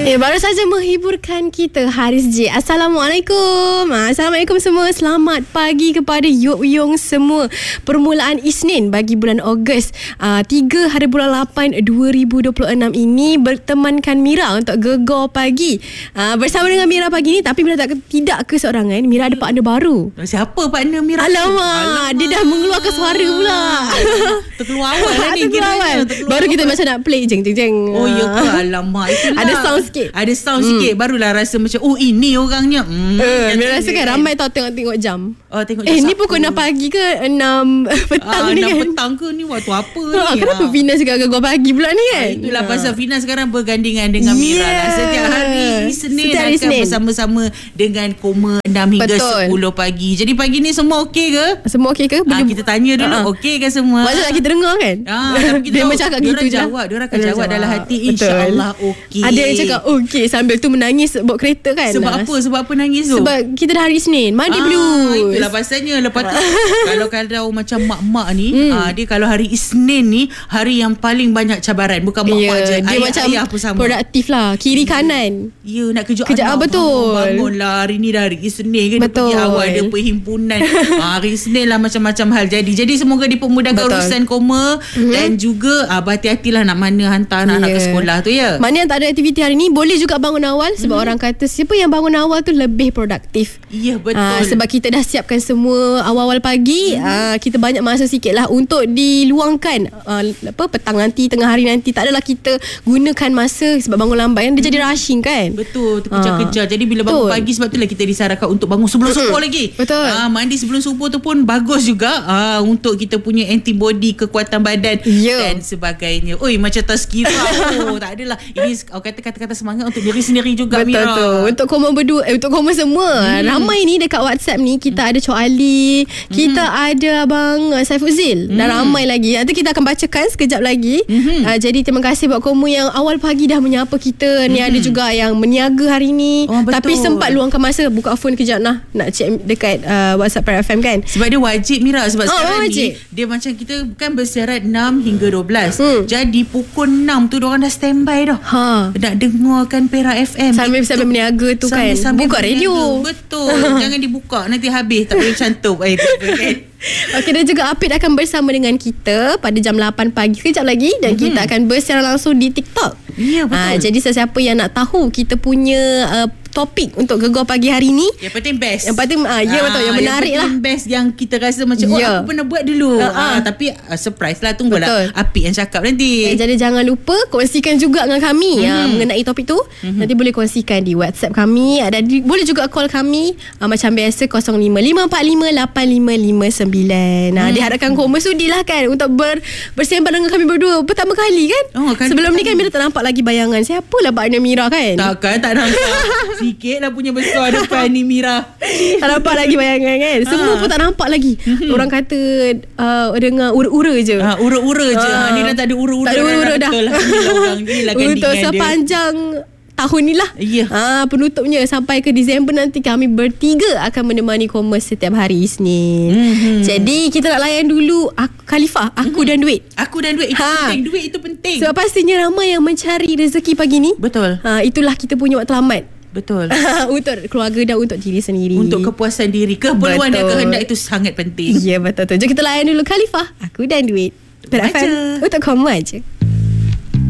Baru saja menghiburkan kita Haris J. Assalamualaikum. Assalamualaikum semua. Selamat pagi kepada Yok semua. Permulaan Isnin bagi bulan Ogos 3 hari bulan 8 2026 ini bertemankan Mira untuk Gegar Pagi. Bersama dengan Mira pagi ni. Tapi Mira tidak keseorangan. Mira ada partner baru. Siapa partner Mira? Alamak. Dia dah mengeluarkan suara pula. Terkeluar awal lah ni. Terkeluar awal. Baru kita macam nak play jeng. Oh ya ke? Alamak. Itulah. Ada sound sikit. Ada sound sikit. Barulah rasa macam ini orangnya. Mira rasa kan ramai tau tengok jam. Tengok jam ni pukul 6 pagi ke 6 petang ni kan? 6 petang ke ni waktu apa ni? Kenapa Fina cakap Gegar Pagi pula ni kan? Itulah pasal Fina sekarang bergandingan dengan Mira lah. Setiap hari Isnin akan bersama-sama dengan Koma 6 hingga 10 pagi. Jadi pagi ni semua okey ke? Semua okey ke? Kita tanya dulu okey ke semua? Macam nak kita dengar kan? Tapi dia bercakap gitu je. Dia akan jawab dalam hati, insya-Allah okey. Ada yang cakap okey sambil tu menangis bawa kereta kan? Sebab apa nangis tu? Sebab kita dah hari Isnin, mandi blues. Itulah pasalnya. Lepas tu kalau macam mak-mak ni, dia kalau hari Isnin ni hari yang paling banyak cabaran. Bukan mak-mak je, dia macam ayah pun sama. Produktif lah, kiri kanan. Ya, nak kejut anak. Betul. Bangunlah hari ni dah hari Isnin ke? Betul. Dia pergi awal, dia perhimpunan. Hari Isnin lah macam-macam hal jadi semoga dipermudahkan urusan Koma. Dan juga berhati-hatilah nak mana hantar anak-anak ke sekolah tu ya. Mana yang tak ada aktiviti hari ni boleh juga bangun awal. Sebab orang kata siapa yang bangun awal tu lebih produktif. Ya, betul. Sebab kita dah siapkan semua awal-awal pagi. Kita banyak masa sikit lah untuk diluangkan petang nanti, tengah hari nanti. Tak adalah kita gunakan masa sebab bangun lambat kan. Dia jadi rushing kan. Betul, terkejar-kejar. Jadi bila bangun pagi, sebab itulah kita disarankan untuk bangun sebelum subuh lagi. Betul. Mandi sebelum subuh tu pun bagus juga untuk kita punya antibody, kekuatan badan dan sebagainya. Macam tazkirah. Tak adalah. Ini kata-kata semangat untuk diri sendiri juga. Betul, Mira. betul. Untuk Koma berdua, untuk Koma semua. Ramai ni dekat WhatsApp ni. Kita ada Cok Ali, kita ada Abang Saifuzzil, dan ramai lagi. Nanti kita akan bacakan sekejap lagi. Jadi terima kasih buat Koma yang awal pagi dah menyapa kita. Ni ada juga yang meniaga hari ni, tapi sempat luangkan masa buka phone kejap nak check dekat WhatsApp Prime FM kan. Sebab dia wajib Mira. Sebab sekarang wajib. ni dia macam kita kan bersiaran 6 hingga 12. Jadi pukul 6 tu diorang dah standby dah. Nak dengarkan Perak FM sambil berniaga tu kan. Buka radio. Betul. Jangan dibuka, nanti habis tak boleh cantum kan. Okey, dan juga Apit akan bersama dengan kita pada jam 8 pagi kejap lagi. Dan kita akan bersiaran langsung di TikTok. Ya, betul. Jadi sesiapa yang nak tahu kita punya topik untuk Gegar Pagi hari ni, yang penting best. Yang penting betul, yang menarik lah. Yang best yang kita rasa macam aku pernah buat dulu. Tapi surprise lah, tunggulah Apit yang cakap nanti. Jadi jangan lupa kongsikan juga dengan kami mengenai topik tu. Nanti boleh kongsikan di WhatsApp kami, dan boleh juga call kami macam biasa 05-545-8559. Diharapkan Koma sudilah kan untuk bersembang dengan kami berdua pertama kali kan. Sebelum ni kan Mira tak nampak lagi bayangan siapalah partner Mira kan. Tak nampak. Sikit lah punya besar depan ni Mira. Tak nampak lagi bayangan kan. Semua pun tak nampak lagi. Orang kata dengar ura-ura je. Ura-ura je. Ni dah tak ada ura-ura. Tak ada ura-ura dah. Untuk sepanjang tahun ni lah. Penutupnya sampai ke Disember nanti kami bertiga akan menemani Koma setiap hari Isnin. Jadi kita nak layan dulu Khalifah, Aku dan Duit. Aku dan Duit itu penting. Duit itu penting. Sebab pastinya ramai yang mencari rezeki pagi ni. Betul. Itulah kita punya waktu lambat. Betul. Untuk keluarga dan untuk diri sendiri. Untuk kepuasan diri, keperluan dan kehendak itu sangat penting. Ya, betul. Jom kita layan dulu Khalifah, Aku dan Duit. Untuk Koma je.